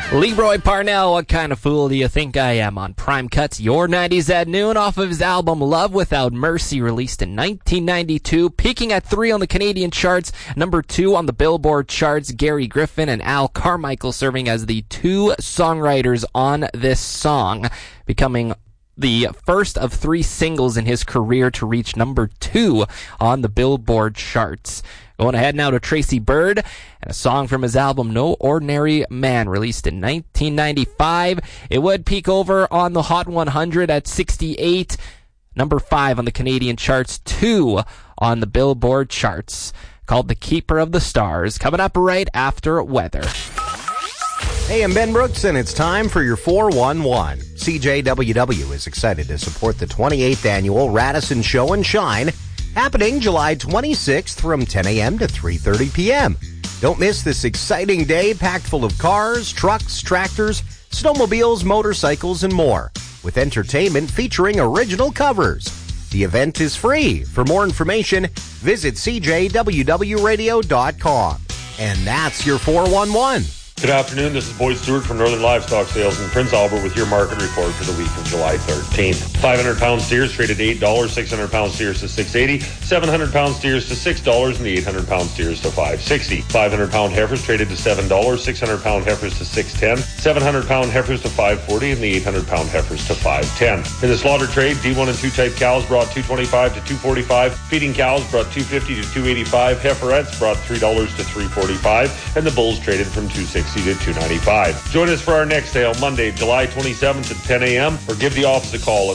Leroy Parnell, What Kind of Fool Do You Think I Am? On Prime Cuts, Your 90s at Noon, off of his album Love Without Mercy, released in 1992, peaking at 3 on the Canadian charts, number 2 on the Billboard charts. Gary Griffin and Al Carmichael serving as the 2 songwriters on this song, becoming the first of 3 singles in his career to reach number 2 on the Billboard charts. Going ahead now to Tracy Byrd and a song from his album No Ordinary Man, released in 1995. It would peak over on the Hot 100 at 68, number 5 on the Canadian charts, 2 on the Billboard charts, called The Keeper of the Stars. Coming up right after weather. Hey, I'm Ben Brooks, and it's time for your 411. CJWW is excited to support the 28th annual Radisson Show and Shine, happening July 26th from 10 a.m. to 3:30 p.m. Don't miss this exciting day packed full of cars, trucks, tractors, snowmobiles, motorcycles, and more, with entertainment featuring original covers. The event is free. For more information, visit cjwwradio.com. And that's your 411. Good afternoon, this is Boyd Stewart from Northern Livestock Sales in Prince Albert with your market report for the week of July 13th. 500-pound steers traded $8, 600-pound steers to $6.80, 700-pound steers to $6, and the 800-pound steers to $5.60. 500-pound heifers traded to $7, 600-pound heifers to $6.10, 700-pound heifers to $5.40, and the 800-pound heifers to $5.10. In the slaughter trade, D1 and 2 type cows brought $2.25 to $2.45, feeding cows brought $2.50 to $2.85, heiferettes brought $3 to $3.45, and the bulls traded from $2.60 to $2.95. Join us for our next sale Monday, July 27th at 10 a.m. or give the office a call at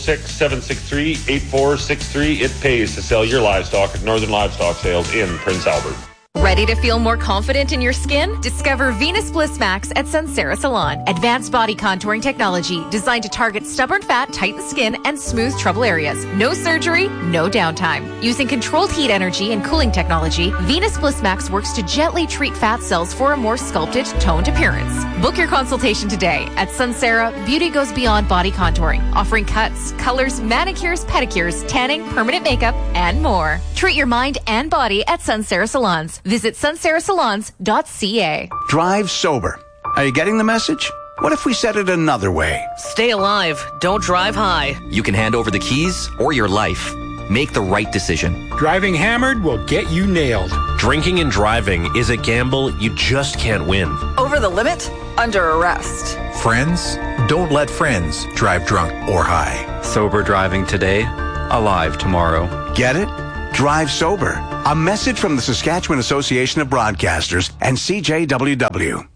306-763-8463. It pays to sell your livestock at Northern Livestock Sales in Prince Albert. Ready to feel more confident in your skin? Discover Venus Bliss Max at Sunsera Salon. Advanced body contouring technology designed to target stubborn fat, tighten skin, and smooth trouble areas. No surgery, no downtime. Using controlled heat energy and cooling technology, Venus Bliss Max works to gently treat fat cells for a more sculpted, toned appearance. Book your consultation today. At Sunsera, beauty goes beyond body contouring, offering cuts, colors, manicures, pedicures, tanning, permanent makeup, and more. Treat your mind and body at Sunsera Salons. Visit sunserasalons.ca. Drive sober. Are you getting the message? What if we said it another way? Stay alive. Don't drive high. You can hand over the keys or your life. Make the right decision. Driving hammered will get you nailed. Drinking and driving is a gamble you just can't win. Over the limit? Under arrest. Friends? Don't let friends drive drunk or high. Sober driving today, alive tomorrow. Get it? Drive sober. A message from the Saskatchewan Association of Broadcasters and CJWW.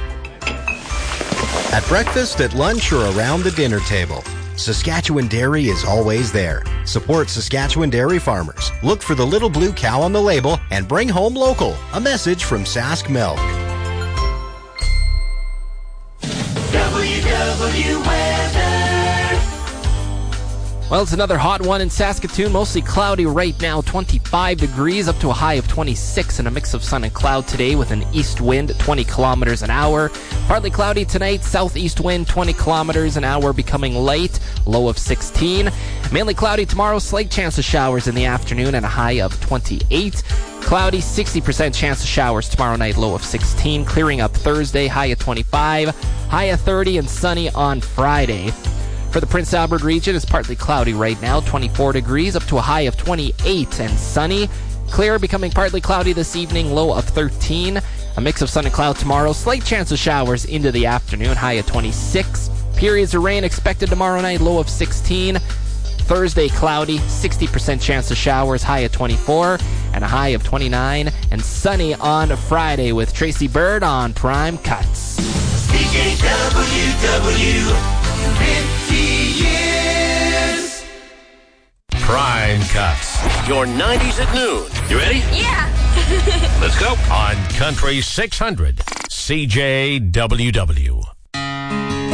At breakfast, at lunch, or around the dinner table, Saskatchewan Dairy is always there. Support Saskatchewan dairy farmers. Look for the little blue cow on the label and bring home local. A message from Sask Milk. WW Weather. Well, it's another hot one in Saskatoon. Mostly cloudy right now, 25 degrees, up to a high of 26, and a mix of sun and cloud today with an east wind, 20 kilometers an hour. Partly cloudy tonight, southeast wind, 20 kilometers an hour, becoming light, low of 16. Mainly cloudy tomorrow, slight chance of showers in the afternoon, and a high of 28. Cloudy, 60% chance of showers tomorrow night, low of 16. Clearing up Thursday, high of 25, high of 30, and sunny on Friday. For the Prince Albert region, it's partly cloudy right now, 24 degrees, up to a high of 28, and sunny. Clear, becoming partly cloudy this evening, low of 13. A mix of sun and cloud tomorrow, slight chance of showers into the afternoon, high of 26. Periods of rain expected tomorrow night, low of 16. Thursday, cloudy, 60% chance of showers, high of 24, and a high of 29. And sunny on Friday with Tracy Byrd on Prime Cuts. CJWW. 50 years. Prime Cuts. Your 90s at noon. You ready? Yeah. Let's go. On Country 600, CJWW.